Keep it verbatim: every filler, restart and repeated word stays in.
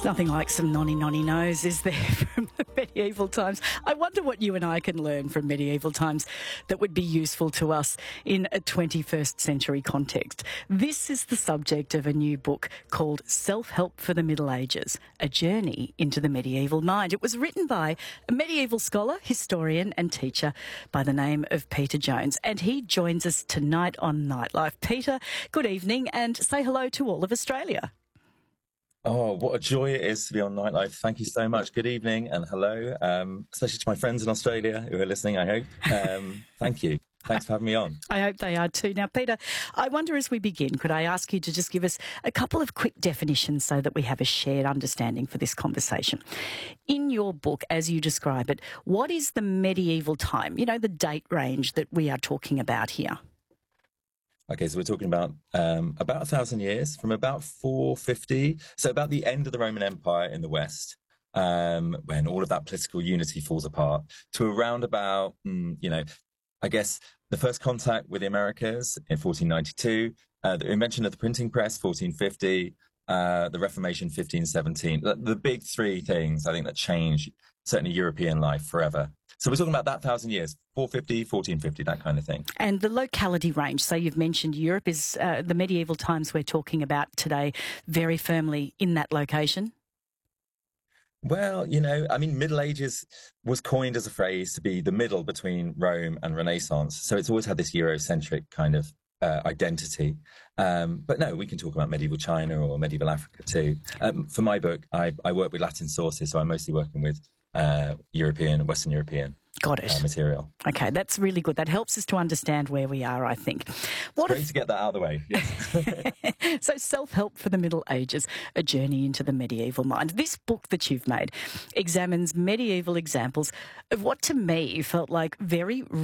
Nothing like some nonny nonny knows, is there, from the medieval times? I wonder what you and I can learn from medieval times that would be useful to us in a twenty-first century context. This is the subject of a new book called Self-Help for the Middle Ages, A Journey into the Medieval Mind. It was written by a medieval scholar, historian and teacher by the name of Peter Jones, and he joins us tonight on Nightlife. Peter, good evening, and say hello to all of Australia. Oh, what a joy it is to be on Nightlife. Thank you so much. Good evening and hello, um, especially to my friends in Australia who are listening, I hope. Um, thank you. Thanks for having me on. I hope they are too. Now, Peter, I wonder as we begin, could I ask you to just give us a couple of quick definitions so that we have a shared understanding for this conversation? In your book, as you describe it, what is the medieval time, you know, the date range that we are talking about here? Okay, so we're talking about um, about a thousand years, from about four fifty, so about the end of the Roman Empire in the West, um, when all of that political unity falls apart, to around about, mm, you know, I guess the first contact with the Americas in fourteen ninety-two, uh, the invention of the printing press, fourteen fifty, uh, the Reformation, fifteen seventeen. The, the big three things, I think, that change certainly European life forever. So we're talking about that thousand years, four fifty, fourteen fifty, that kind of thing. And the locality range, so you've mentioned Europe, is uh, the medieval times we're talking about today very firmly in that location? Well, you know, I mean, Middle Ages was coined as a phrase to be the middle between Rome and Renaissance. So it's always had this Eurocentric kind of uh, identity. Um, but no, we can talk about medieval China or medieval Africa too. Um, for my book, I, I work with Latin sources, so I'm mostly working with uh, European, Western European. Got it. Uh, material. Okay, that's really good. That helps us to understand where we are, I think. What it's great if... to get that out of the way. Yes. So, Self-Help for the Middle Ages, A Journey into the Medieval Mind. This book that you've made examines medieval examples of what to me felt like very